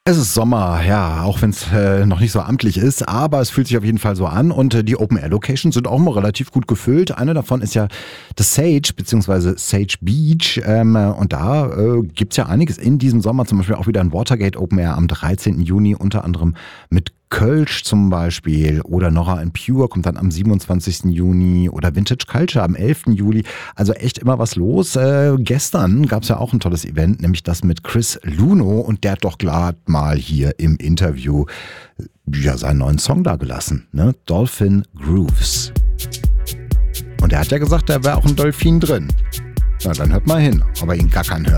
Es ist Sommer, ja, auch wenn es noch nicht so amtlich ist, aber es fühlt sich auf jeden Fall so an und die Open-Air-Locations sind auch mal relativ gut gefüllt. Eine davon ist ja das Sage, beziehungsweise Sage Beach und da gibt's ja einiges in diesem Sommer, zum Beispiel auch wieder ein Watergate Open Air am 13. Juni, unter anderem mit Kölsch zum Beispiel oder Nora and Pure kommt dann am 27. Juni oder Vintage Culture am 11. Juli. Also echt immer was los. Gestern gab es ja auch ein tolles Event, nämlich das mit Chris Luno und der hat doch gerade mal hier im Interview ja seinen neuen Song da gelassen, ne? Dolphin Grooves. Und er hat ja gesagt, da wäre auch ein Delfin drin. Na, dann hört mal hin, ob er ihn gackern hört.